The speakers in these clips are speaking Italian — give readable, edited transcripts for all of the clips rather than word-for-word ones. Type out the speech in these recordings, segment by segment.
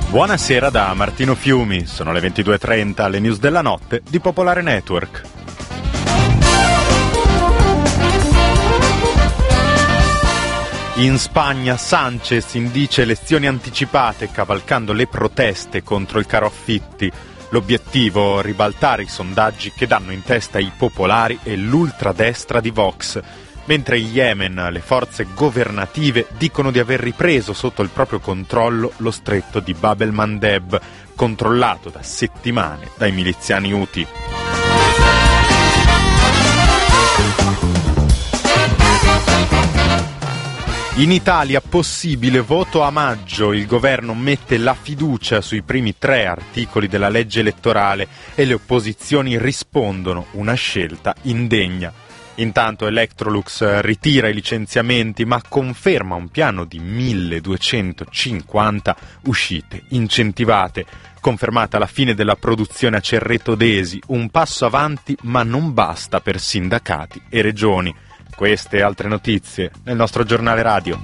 Buonasera da Martino Fiumi, sono le 22:30, le news della notte di Popolare Network. In Spagna Sánchez indice elezioni anticipate cavalcando le proteste contro il caro affitti. L'obiettivo: ribaltare i sondaggi che danno in testa i popolari e l'ultradestra di Vox. Mentre in Yemen le forze governative dicono di aver ripreso sotto il proprio controllo lo stretto di Bab el-Mandeb, controllato da settimane dai miliziani Houthi. In Italia possibile voto a maggio, il governo mette la fiducia sui primi 3 articoli della legge elettorale e le opposizioni rispondono: una scelta indegna. Intanto Electrolux ritira i licenziamenti ma conferma un piano di 1250 uscite incentivate. Confermata la fine della produzione a Cerreto d'Esi, un passo avanti ma non basta per sindacati e regioni. Queste e altre notizie nel nostro giornale radio.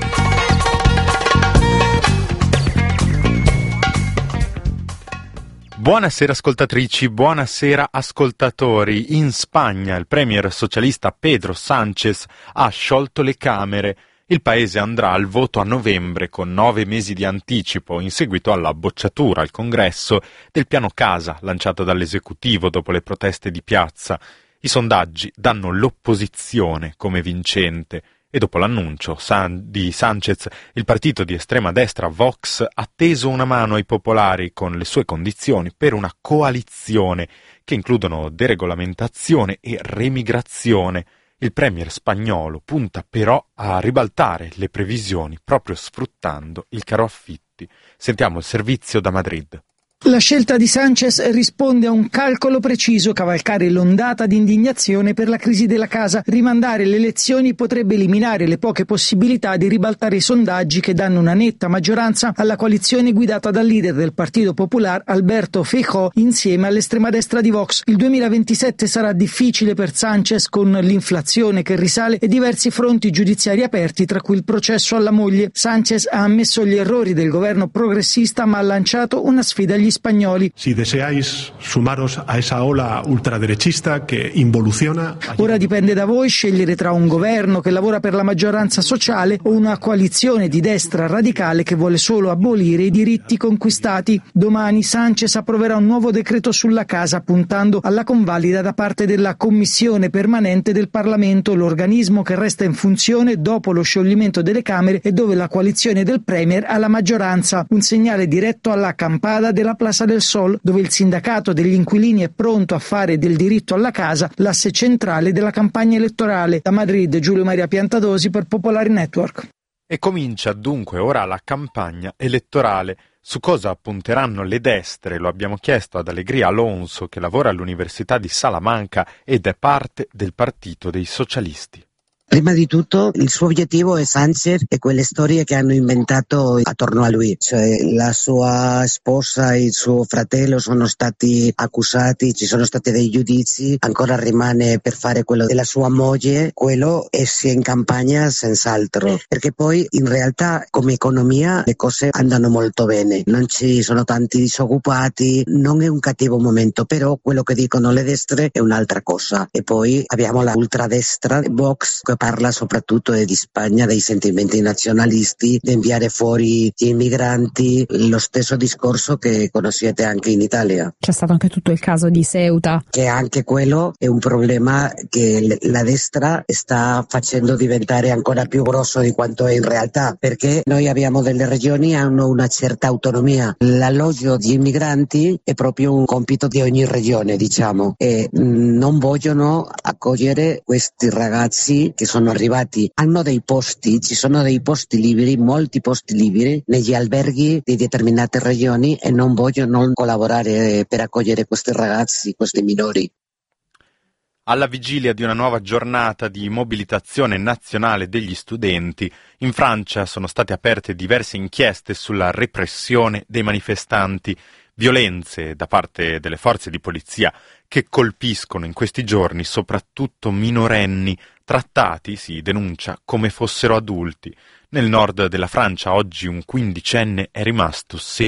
Buonasera ascoltatrici, buonasera ascoltatori. In Spagna il premier socialista Pedro Sánchez ha sciolto le Camere. Il paese andrà al voto a novembre con 9 mesi di anticipo in seguito alla bocciatura al Congresso del piano casa lanciato dall'esecutivo dopo le proteste di piazza. I sondaggi danno l'opposizione come vincente. E dopo l'annuncio di Sánchez, il partito di estrema destra Vox ha teso una mano ai popolari con le sue condizioni per una coalizione che includono deregolamentazione e remigrazione. Il premier spagnolo punta però a ribaltare le previsioni proprio sfruttando il caro affitti. Sentiamo il servizio da Madrid. La scelta di Sánchez risponde a un calcolo preciso: cavalcare l'ondata di indignazione per la crisi della casa. Rimandare le elezioni potrebbe eliminare le poche possibilità di ribaltare i sondaggi che danno una netta maggioranza alla coalizione guidata dal leader del Partito Popular Alberto Feijóo insieme all'estrema destra di Vox. Il 2027 sarà difficile per Sánchez con l'inflazione che risale e diversi fronti giudiziari aperti, tra cui il processo alla moglie. Sánchez ha ammesso gli errori del governo progressista ma ha lanciato una sfida agli spagnoli. Si deseáis sumaros a esa ola ultraderechista che involuciona. Ora dipende da voi scegliere tra un governo che lavora per la maggioranza sociale o una coalizione di destra radicale che vuole solo abolire i diritti conquistati. Domani Sánchez approverà un nuovo decreto sulla casa puntando alla convalida da parte della Commissione permanente del Parlamento, l'organismo che resta in funzione dopo lo scioglimento delle Camere e dove la coalizione del Premier ha la maggioranza. Un segnale diretto alla campata della Plaza del Sol, dove il sindacato degli inquilini è pronto a fare del diritto alla casa l'asse centrale della campagna elettorale. Da Madrid, Giulio Maria Piantadosi per Popolare Network. E comincia dunque ora la campagna elettorale. Su cosa punteranno le destre lo abbiamo chiesto ad Alegría Alonso, che lavora all'Università di Salamanca ed è parte del Partito dei Socialisti. Prima di tutto il suo obiettivo è Sánchez e quelle storie che hanno inventato attorno a lui, cioè la sua sposa e il suo fratello sono stati accusati, ci sono stati dei giudizi, ancora rimane per fare quello della sua moglie, quello e sia in campagna senz'altro, perché poi in realtà come economia le cose andano molto bene, non ci sono tanti disoccupati, non è un cattivo momento, però quello che dicono le destre è un'altra cosa. E poi abbiamo la ultradestra Vox che parla soprattutto di Spagna, dei sentimenti nazionalisti, di inviare fuori gli immigranti, lo stesso discorso che conoscete anche in Italia. C'è stato anche tutto il caso di Ceuta. Che anche quello è un problema che la destra sta facendo diventare ancora più grosso di quanto è in realtà, perché noi abbiamo delle regioni che hanno una certa autonomia. L'alloggio di immigranti è proprio un compito di ogni regione, diciamo, e non vogliono accogliere questi ragazzi che sono arrivati, hanno dei posti, ci sono dei posti liberi, molti posti liberi negli alberghi di determinate regioni e non vogliono collaborare per accogliere questi ragazzi, questi minori. Alla vigilia di una nuova giornata di mobilitazione nazionale degli studenti, in Francia sono state aperte diverse inchieste sulla repressione dei manifestanti, violenze da parte delle forze di polizia che colpiscono in questi giorni soprattutto minorenni, trattati, si denuncia, come fossero adulti. Nel nord della Francia oggi un quindicenne è rimasto